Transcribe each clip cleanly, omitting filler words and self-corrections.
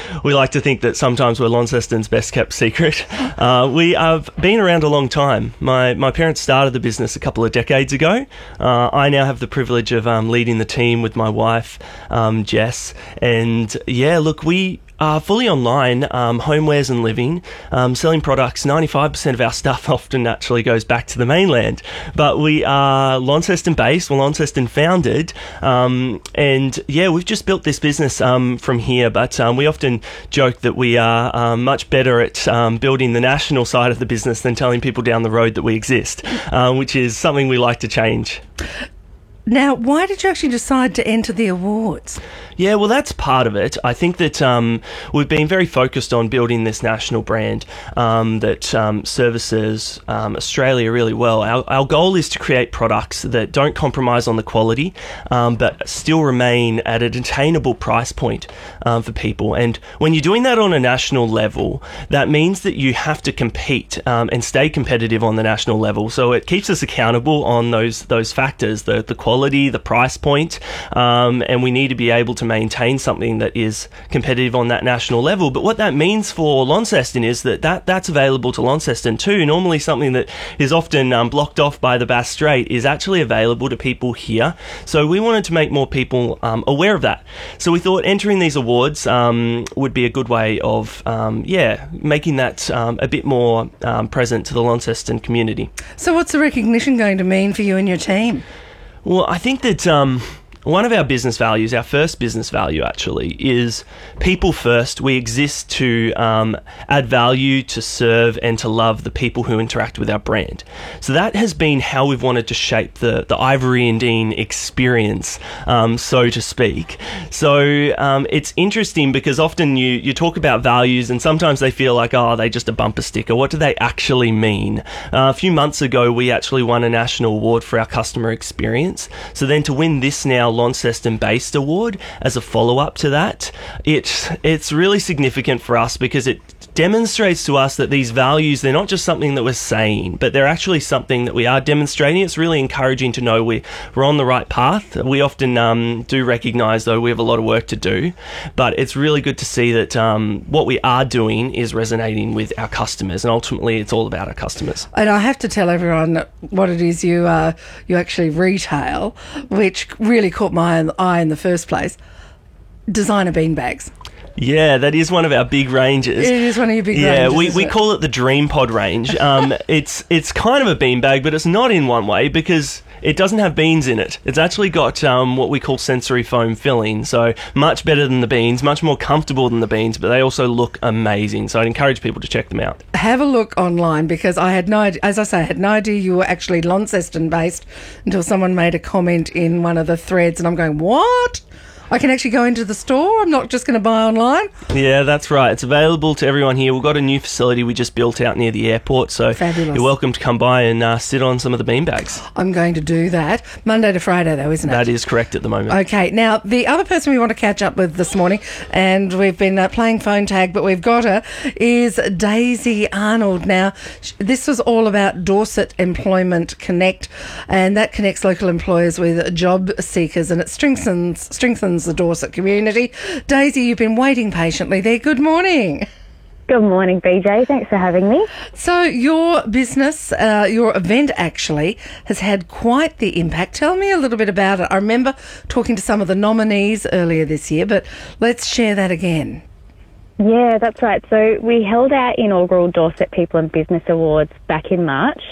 we like to think that sometimes we're Launceston's best kept secret. We have been around a long time. My parents started the business a couple of decades ago. I now have the privilege of leading the team with my wife, Jess. And yeah, look, we are fully online, homewares and living, selling products. 95% of our stuff often actually goes back to the mainland. But we are Launceston based, we're Launceston founded, and yeah, we've just built this business from here, but we often joke that we are much better at building the national side of the business than telling people down the road that we exist, which is something we like to change. Now, why did you actually decide to enter the awards? Yeah, well, that's part of it. I think that we've been very focused on building this national brand that services Australia really well. Our goal is to create products that don't compromise on the quality, but still remain at an attainable price point for people. And when you're doing that on a national level, that means that you have to compete and stay competitive on the national level. So it keeps us accountable on those factors, the quality, the price point, and we need to be able to maintain something that is competitive on that national level. But what that means for Launceston is that's available to Launceston too. Normally something that is often blocked off by the Bass Strait is actually available to people here. So we wanted to make more people aware of that. So we thought entering these awards would be a good way of making that a bit more present to the Launceston community. So what's the recognition going to mean for you and your team? Well, I think that one of our business values, our first business value actually, is people first. We exist to add value, to serve and to love the people who interact with our brand. So that has been how we've wanted to shape the Ivory and Dean experience, so to speak. So it's interesting because often you talk about values and sometimes they feel like, oh, they just a bumper sticker. What do they actually mean? A few months ago, we actually won a national award for our customer experience. So then to win this now Launceston-based award as a follow-up to that, it's really significant for us because it demonstrates to us that these values, they're not just something that we're saying, but they're actually something that we are demonstrating. It's really encouraging to know we're on the right path. We often do recognise, though, we have a lot of work to do, but it's really good to see that what we are doing is resonating with our customers, and ultimately it's all about our customers. And I have to tell everyone what it is you actually retail, which really caught my eye in the first place. Designer beanbags. Yeah, that is one of our big ranges. It is one of your big ranges. Yeah, we call it the Dream Pod range. It's kind of a beanbag, but it's not in one way because it doesn't have beans in it. It's actually got what we call sensory foam filling, so much better than the beans, much more comfortable than the beans, but they also look amazing. So I'd encourage people to check them out. Have a look online because I had no idea, as I say, I had no idea you were actually Launceston based until someone made a comment in one of the threads and I'm going, what? I can actually go into the store? I'm not just going to buy online? Yeah, that's right. It's available to everyone here. We've got a new facility we just built out near the airport, so fabulous. You're welcome to come by and sit on some of the beanbags. I'm going to do that. Monday to Friday, though, isn't it? That is correct at the moment. Okay. Now, the other person we want to catch up with this morning, and we've been playing phone tag, but we've got her, is Daisy Arnold. Now, this was all about Dorset Employment Connect, and that connects local employers with job seekers, and it strengthens the Dorset community. Daisy, you've been waiting patiently there. Good morning. Good morning, BJ. Thanks for having me. So your business, your event actually, has had quite the impact. Tell me a little bit about it. I remember talking to some of the nominees earlier this year, but let's share that again. Yeah, that's right. So we held our inaugural Dorset People and Business Awards back in March,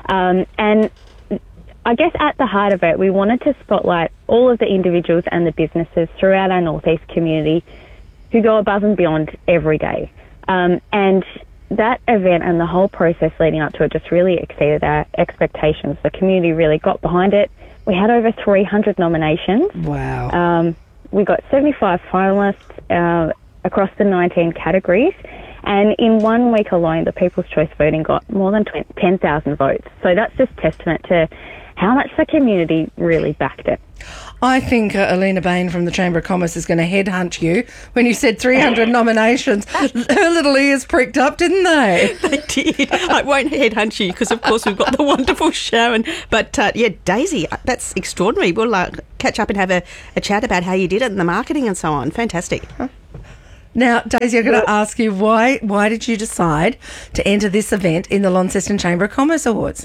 and I guess at the heart of it, we wanted to spotlight all of the individuals and the businesses throughout our Northeast community who go above and beyond every day. And that event and the whole process leading up to it just really exceeded our expectations. The community really got behind it. We had over 300 nominations. Wow. We got 75 finalists across the 19 categories. And in 1 week alone, the People's Choice Voting got more than 10,000 votes. So that's just testament to how much the community really backed it. I think Alina Bain from the Chamber of Commerce is going to headhunt you. When you said 300 nominations, her little ears pricked up, didn't they? They did. I won't headhunt you because, of course, we've got the wonderful Sharon. But, Daisy, that's extraordinary. We'll catch up and have a chat about how you did it and the marketing and so on. Fantastic. Now, Daisy, I'm going to ask you, why did you decide to enter this event in the Launceston Chamber of Commerce Awards?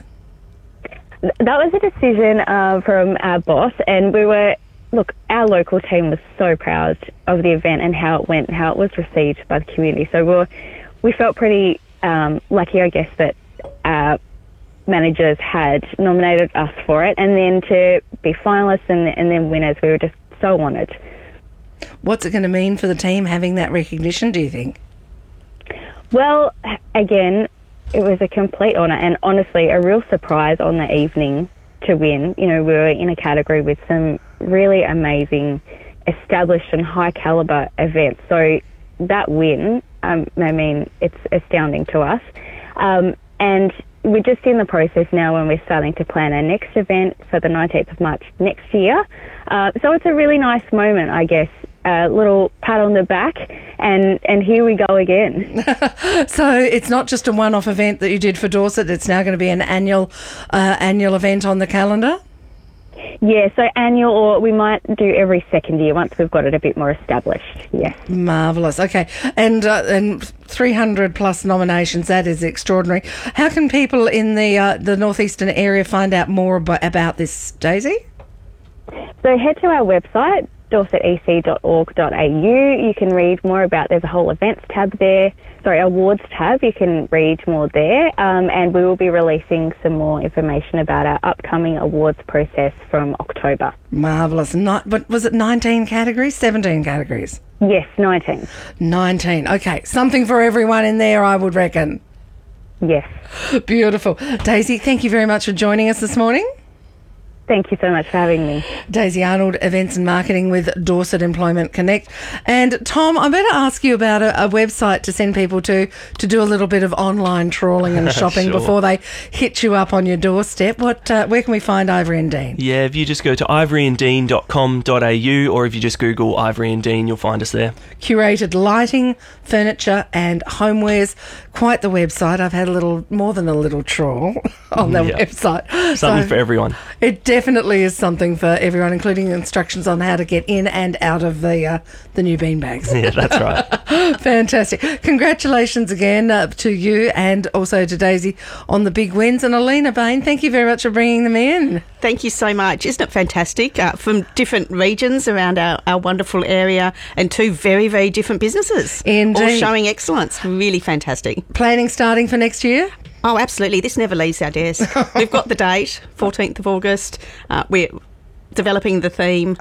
That was a decision from our boss, and our local team was so proud of the event and how it went, how it was received by the community. So we felt pretty lucky, I guess, that our managers had nominated us for it, and then to be finalists and then winners, we were just so honoured. What's it going to mean for the team having that recognition, do you think? Well, again, it was a complete honour and honestly a real surprise on the evening to win. You know, we were in a category with some really amazing, established and high calibre events. So that win, it's astounding to us. And we're just in the process now when we're starting to plan our next event for the 19th of March next year. So it's a really nice moment, I guess. A little pat on the back, and here we go again. So it's not just a one-off event that you did for Dorset, it's now going to be an annual event on the calendar? Yeah, so annual, or we might do every second year once we've got it a bit more established, yes. Marvellous, okay. And 300 plus nominations, that is extraordinary. How can people in the northeastern area find out more about this, Daisy? So head to our website, dorsetec.org.au. You can read more about, there's a whole events tab there, awards tab, you can read more there, and we will be releasing some more information about our upcoming awards process from October. Marvellous. But was it 19 categories, 17 categories? Yes, 19. 19, okay. Something for everyone in there, I would reckon. Yes. Beautiful. Daisy, thank you very much for joining us this morning. Thank you so much for having me. Daisy Arnold, Events and Marketing with Dorset Employment Connect. And Tom, I better ask you about a website to send people to do a little bit of online trawling and shopping Sure. before they hit you up on your doorstep. Where can we find Ivory and Dean? Yeah, if you just go to ivoryanddean.com.au, or if you just Google Ivory and Dean, you'll find us there. Curated lighting, furniture and homewares. Quite the website. I've had more than a little trawl on the website. Something for everyone. It definitely is something for everyone, including instructions on how to get in and out of the new beanbags. Yeah, that's right. Fantastic. Congratulations again to you and also to Daisy on the big wins. And Alina Bain, thank you very much for bringing them in. Thank you so much. Isn't it fantastic? From different regions around our wonderful area, and two very, very different businesses. Indeed. All showing excellence. Really fantastic. Planning starting for next year? Oh, absolutely. This never leaves our desk. We've got the date, 14th of August. We're developing the theme.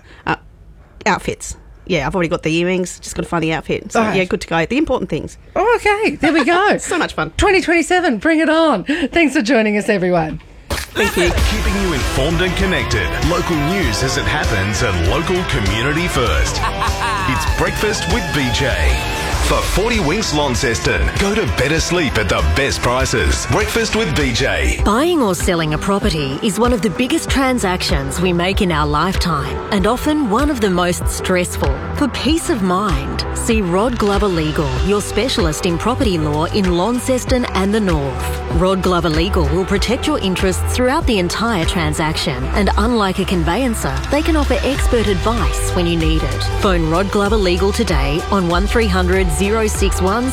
Outfits. Yeah, I've already got the earrings. Just got to find the outfit. So, Right. yeah, good to go. The important things. Oh, okay, there we go. So much fun. 2027, bring it on. Thanks for joining us, everyone. Thank you. Keeping you informed and connected. Local news as it happens and local community first. It's Breakfast with BJ. For 40 Winks Launceston, go to better sleep at the best prices. Breakfast with BJ. Buying or selling a property is one of the biggest transactions we make in our lifetime, and often one of the most stressful. For peace of mind, see Rod Glover Legal, your specialist in property law in Launceston and the North. Rod Glover Legal will protect your interests throughout the entire transaction, and unlike a conveyancer, they can offer expert advice when you need it. Phone Rod Glover Legal today on 1300 061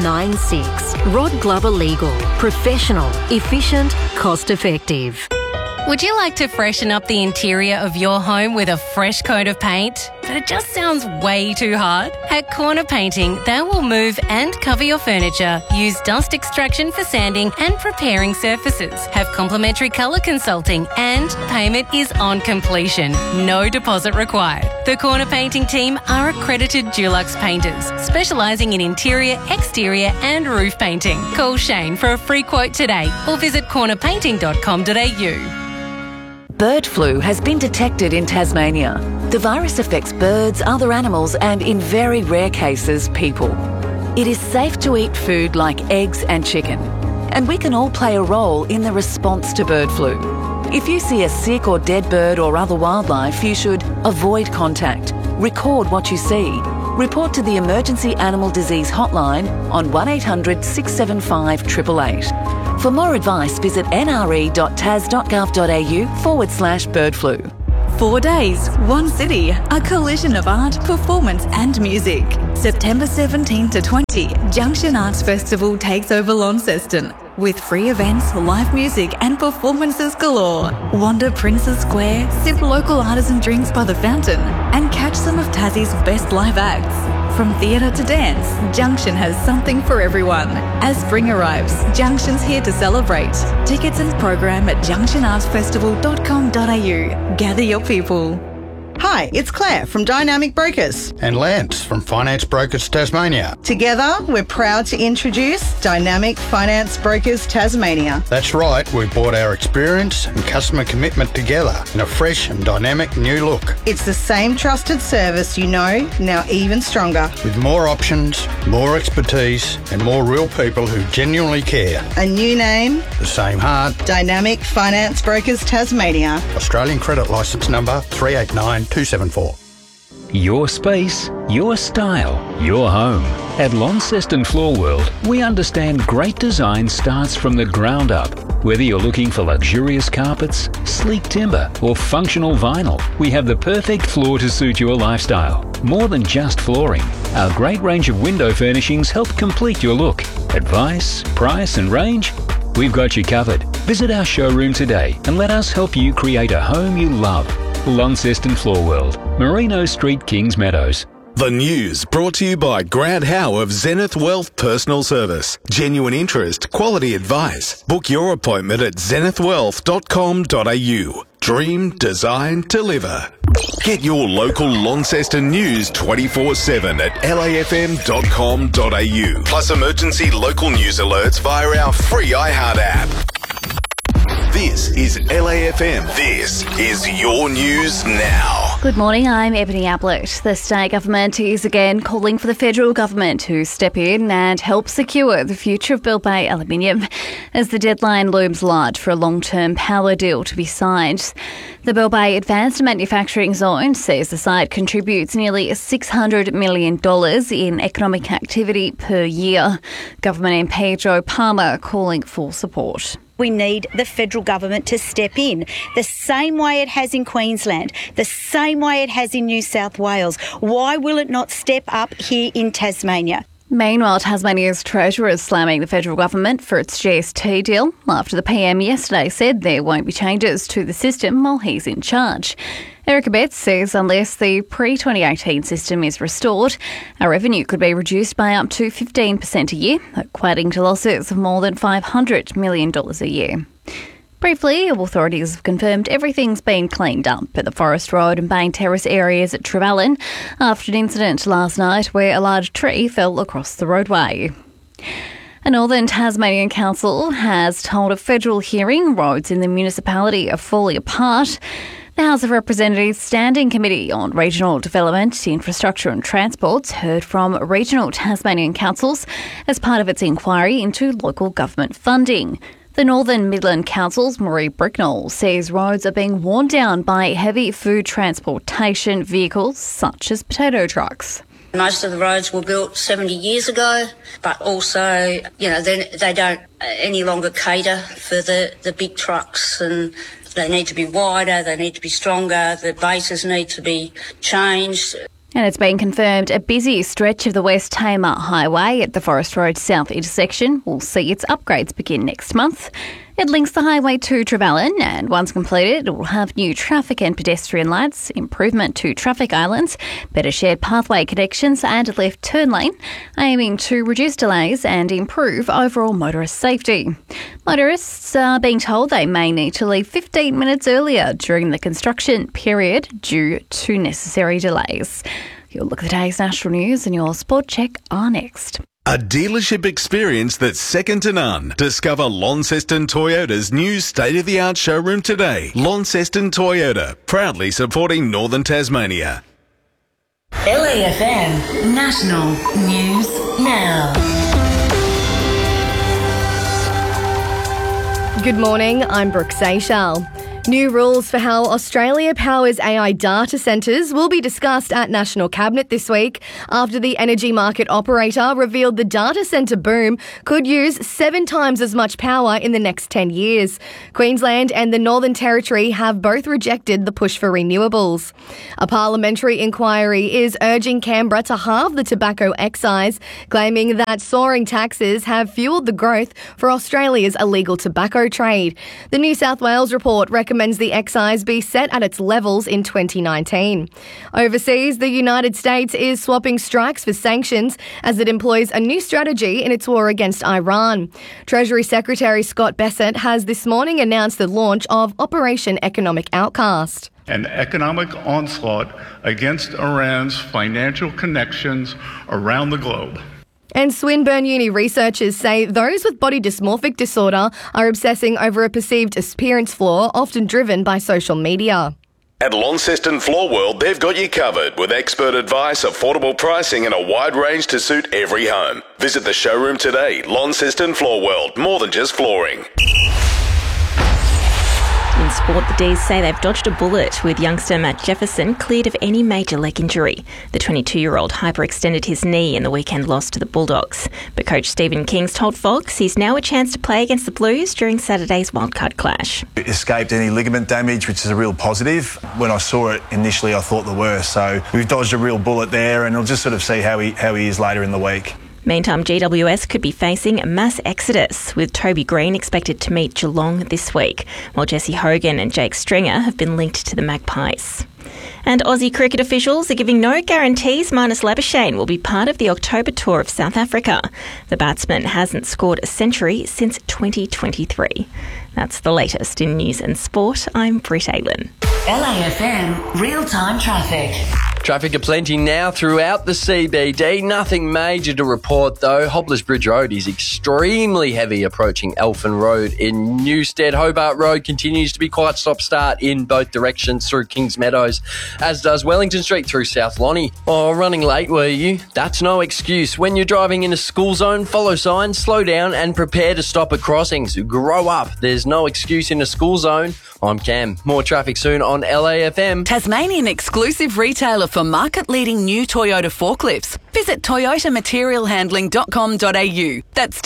796. Rod Glover Legal. Professional, efficient, cost effective. Would you like to freshen up the interior of your home with a fresh coat of paint? But it just sounds way too hard? At Corner Painting, they will move and cover your furniture, use dust extraction for sanding and preparing surfaces, have complimentary colour consulting, and payment is on completion. No deposit required. The Corner Painting team are accredited Dulux painters, specialising in interior, exterior and roof painting. Call Shane for a free quote today or visit cornerpainting.com.au. Bird flu has been detected in Tasmania. The virus affects birds, other animals and, in very rare cases, people. It is safe to eat food like eggs and chicken, and we can all play a role in the response to bird flu. If you see a sick or dead bird or other wildlife, you should avoid contact, record what you see, report to the Emergency Animal Disease Hotline on 1800 675 888. For more advice, visit nre.tas.gov.au/bird flu. 4 days, one city, a collision of art, performance and music. September 17 to 20, Junction Arts Festival takes over Launceston. With free events, live music and performances galore. Wander Princes Square, sip local artisan drinks by the fountain and catch some of Tassie's best live acts. From theatre to dance, Junction has something for everyone. As spring arrives, Junction's here to celebrate. Tickets and program at junctionartsfestival.com.au. Gather your people. Hi, it's Claire from Dynamic Brokers. And Lance from Finance Brokers Tasmania. Together, we're proud to introduce Dynamic Finance Brokers Tasmania. That's right, we brought our experience and customer commitment together in a fresh and dynamic new look. It's the same trusted service you know, now even stronger. With more options, more expertise and more real people who genuinely care. A new name, the same heart. Dynamic Finance Brokers Tasmania. Australian Credit Licence Number 389274. Your space, your style, your home. At Launceston Floor World, we understand great design starts from the ground up. Whether you're looking for luxurious carpets, sleek timber, or functional vinyl, we have the perfect floor to suit your lifestyle. More than just flooring, our great range of window furnishings help complete your look. Advice, price, and range? We've got you covered. Visit our showroom today and let us help you create a home you love. Launceston Floor World, Merino Street, Kings Meadows. The news brought to you by Grant Howe of Zenith Wealth Personal Service. Genuine interest, quality advice. Book your appointment at zenithwealth.com.au. Dream, design, deliver. Get your local Launceston news 24/7 at lafm.com.au. Plus emergency local news alerts via our free iHeart app. This is LAFM. This is your news now. Good morning, I'm Ebony Ablett. The state government is again calling for the federal government to step in and help secure the future of Bell Bay Aluminium as the deadline looms large for a long-term power deal to be signed. The Bell Bay Advanced Manufacturing Zone says the site contributes nearly $600 million in economic activity per year. Government MP Joe Palmer calling for support. We need the federal government to step in the same way it has in Queensland, the same way it has in New South Wales. Why will it not step up here in Tasmania? Meanwhile, Tasmania's Treasurer is slamming the federal government for its GST deal after the PM yesterday said there won't be changes to the system while he's in charge. Eric Abetz says unless the pre-2018 system is restored, our revenue could be reduced by up to 15% a year, equating to losses of more than $500 million a year. Briefly, authorities have confirmed everything's been cleaned up at the Forest Road and Bain Terrace areas at Trevellyn after an incident last night where a large tree fell across the roadway. A Northern Tasmanian council has told a federal hearing roads in the municipality are falling apart. The House of Representatives Standing Committee on Regional Development, Infrastructure and Transport heard from regional Tasmanian councils as part of its inquiry into local government funding. The Northern Midland Council's Marie Bricknell says roads are being worn down by heavy food transportation vehicles such as potato trucks. Most of the roads were built 70 years ago, but also, they don't any longer cater for the big trucks, and they need to be wider, they need to be stronger, the bases need to be changed. And it's been confirmed a busy stretch of the West Tamar Highway at the Forest Road South intersection will see its upgrades begin next month. It links the highway to Trevellyn, and once completed, it will have new traffic and pedestrian lights, improvement to traffic islands, better shared pathway connections and a left turn lane, aiming to reduce delays and improve overall motorist safety. Motorists are being told they may need to leave 15 minutes earlier during the construction period due to necessary delays. You'll look at the day's national news and your Sport Check are next. A dealership experience that's second to none. Discover Launceston Toyota's new state-of-the-art showroom today. Launceston Toyota, proudly supporting Northern Tasmania. LAFM National News Now. Good morning, I'm Brooke Seychelles. New rules for how Australia powers AI data centres will be discussed at National Cabinet this week after the energy market operator revealed the data centre boom could use 7 times as much power in the next 10 years. Queensland and the Northern Territory have both rejected the push for renewables. A parliamentary inquiry is urging Canberra to halve the tobacco excise, claiming that soaring taxes have fuelled the growth for Australia's illegal tobacco trade. The New South Wales report recommends the excise be set at its levels in 2019. Overseas, the United States is swapping strikes for sanctions as it employs a new strategy in its war against Iran. Treasury Secretary Scott Bessent has this morning announced the launch of Operation Economic Outcast. An economic onslaught against Iran's financial connections around the globe. And Swinburne Uni researchers say those with body dysmorphic disorder are obsessing over a perceived appearance flaw, often driven by social media. At Launceston Floor World, they've got you covered with expert advice, affordable pricing and a wide range to suit every home. Visit the showroom today. Launceston Floor World, more than just flooring. In sport, the D's say they've dodged a bullet with youngster Matt Jefferson cleared of any major leg injury. The 22-year-old hyperextended his knee in the weekend loss to the Bulldogs. But coach Stephen Kings told Fox he's now a chance to play against the Blues during Saturday's wildcard clash. Escaped any ligament damage, which is a real positive. When I saw it initially, I thought the worst. So we've dodged a real bullet there, and we'll just sort of see how he is later in the week. Meantime, GWS could be facing a mass exodus, with Toby Green expected to meet Geelong this week, while Jesse Hogan and Jake Stringer have been linked to the Magpies. And Aussie cricket officials are giving no guarantees Marnus Labuschagne will be part of the October tour of South Africa. The batsman hasn't scored a century since 2023. That's the latest in news and sport. I'm Britt Aylin. LAFM real-time traffic. Traffic aplenty now throughout the CBD. Nothing major to report though. Hobblers Bridge Road is extremely heavy approaching Elfin Road in Newstead. Hobart Road continues to be quite stop-start in both directions through Kings Meadows, as does Wellington Street through South Lonnie. Oh, running late were you? That's no excuse. When you're driving in a school zone, follow signs, slow down and prepare to stop at crossings. Grow up. There's no excuse in a school zone. I'm Cam. More traffic soon on LAFM. Tasmanian exclusive retailer for market-leading new Toyota forklifts. Visit toyotamaterialhandling.com.au. That's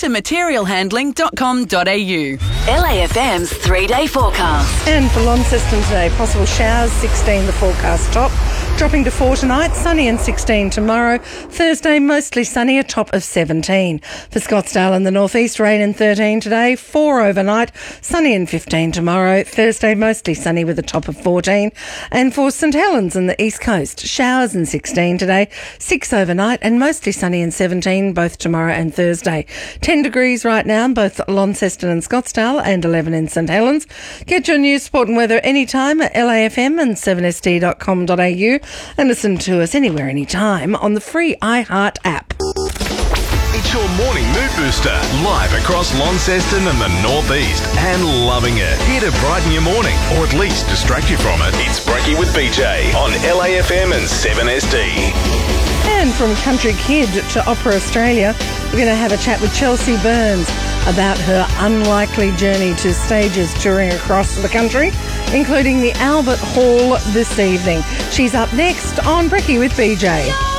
toyotamaterialhandling.com.au. LAFM's 3-day forecast. And for Launceston today, possible showers, 16 the forecast top. Dropping to 4 tonight, sunny and 16 tomorrow. Thursday, mostly sunny, a top of 17. For Scottsdale and the northeast, rain and 13 today, 4 overnight, sunny and 15 tomorrow. Thursday, mostly sunny with a top of 14. And for St Helens and the east coast, showers and 16 today, 6 overnight and mostly sunny and 17 both tomorrow and Thursday. 10 degrees right now in both Launceston and Scottsdale and 11 in St Helens. Get your news, sport and weather anytime at LAFM and 7sd.com.au and listen to us anywhere, anytime on the free iHeart app. It's your morning mood booster, live across Launceston and the northeast, and loving it. Here to brighten your morning, or at least distract you from it. It's Brekkie with BJ on LAFM and 7SD. And from Country Kid to Opera Australia, we're going to have a chat with Chelsea Burns about her unlikely journey to stages touring across the country, including the Albert Hall this evening. She's up next on Brekkie with BJ.